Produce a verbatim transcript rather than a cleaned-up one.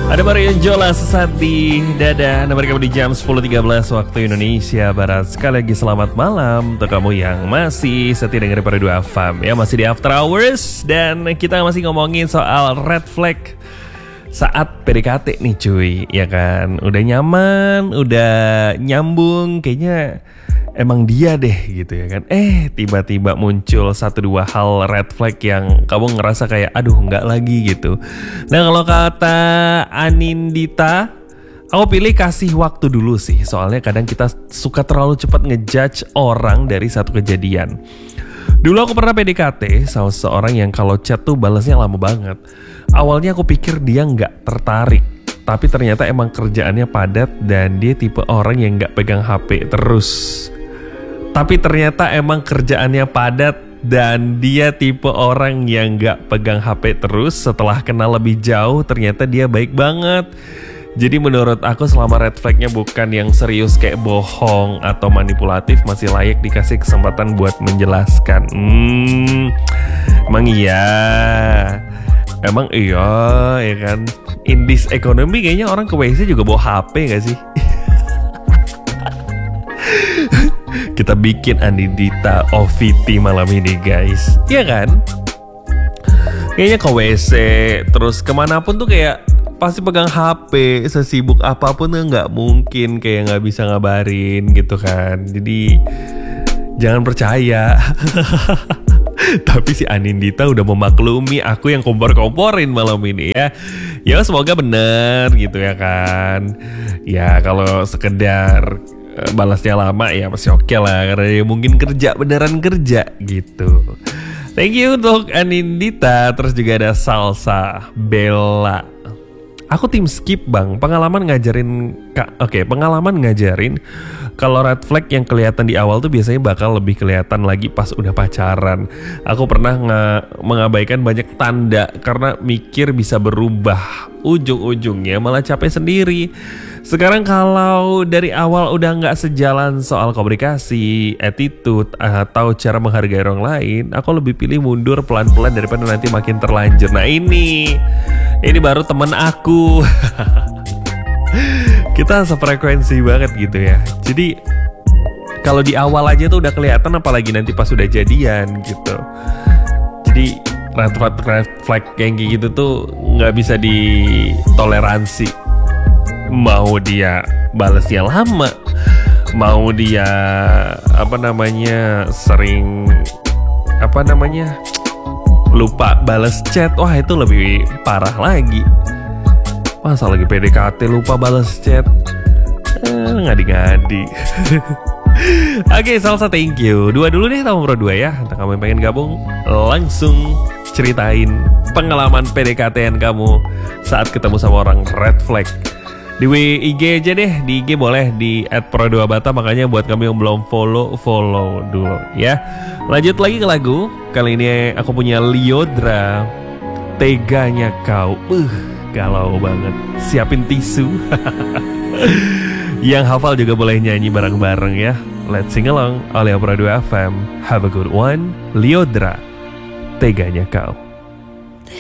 Ada Mario Jola sesaat di dada. Nomor kamu di jam sepuluh tiga belas waktu Indonesia Barat. Sekali lagi selamat malam untuk kamu yang masih setia dengerin pada dua F A M ya, masih di After Hours. Dan kita masih ngomongin soal red flag saat P D K T nih cuy, ya kan. Udah nyaman, udah nyambung, kayaknya emang dia deh gitu ya kan. Eh tiba-tiba muncul satu dua hal red flag yang kamu ngerasa kayak aduh enggak lagi gitu. Nah kalau kata Anindita, aku pilih kasih waktu dulu sih. Soalnya kadang kita suka terlalu cepat ngejudge orang dari satu kejadian. Dulu aku pernah P D K T sama seseorang yang kalau chat tuh balasnya lama banget. Awalnya aku pikir dia nggak tertarik, tapi ternyata emang kerjaannya padat dan dia tipe orang yang nggak pegang H P terus. Tapi ternyata emang kerjaannya padat dan dia tipe orang yang gak pegang H P terus. Setelah kenal lebih jauh ternyata dia baik banget. Jadi menurut aku selama red flagnya bukan yang serius kayak bohong atau manipulatif, masih layak dikasih kesempatan buat menjelaskan. Hmm, emang iya. Emang iya ya kan. In this economy kayaknya orang ke W C juga bawa H P gak sih? Kita bikin Anindita O V T malam ini guys, iya kan? Kayaknya ke W C terus kemanapun tuh kayak pasti pegang H P, sesibuk apapun tuh nggak mungkin kayak nggak bisa ngabarin gitu kan. Jadi jangan percaya. Tapi si Anindita udah memaklumi aku yang kompor-komporin malam ini ya. Ya semoga bener gitu ya kan. Ya kalau sekedar balasnya lama ya masih oke okay lah, karena dia mungkin kerja, beneran kerja gitu. Thank you untuk Anindita. Terus juga ada Salsa Bella. Aku tim skip bang. Pengalaman ngajarin Oke okay, pengalaman ngajarin kalau red flag yang kelihatan di awal tuh biasanya bakal lebih kelihatan lagi pas udah pacaran. Aku pernah nge- mengabaikan banyak tanda karena mikir bisa berubah. Ujung-ujungnya malah capek sendiri. Sekarang kalau dari awal udah gak sejalan soal komunikasi, attitude, atau cara menghargai orang lain, aku lebih pilih mundur pelan-pelan daripada nanti makin terlanjur. Nah ini, ini baru temen aku. Kita sefrekuensi banget gitu ya. Jadi kalau di awal aja tuh udah kelihatan, apalagi nanti pas udah jadian gitu. Jadi red flag, red flag kayak gitu tuh gak bisa ditoleransi. Mau dia balasnya lama, mau dia apa namanya sering apa namanya lupa balas chat, wah itu lebih parah lagi. Masa lagi P D K T lupa balas chat, eh, ngadi-ngadi. Oke, okay, Salsa thank you. Dua dulu nih, nomor dua ya. Entah kamu yang pengen gabung, langsung ceritain pengalaman P D K T-an kamu saat ketemu sama orang red flag. Di I G aja deh, di I G boleh di at pro dua bata. Makanya buat kamu yang belum follow, follow dulu ya. Lanjut lagi ke lagu. Kali ini aku punya Lyodra, Teganya Kau. Uh, galau banget. Siapin tisu. Yang hafal juga boleh nyanyi bareng-bareng ya. Let's sing along oleh Pro dua F M. Have a good one. Lyodra, Teganya Kau.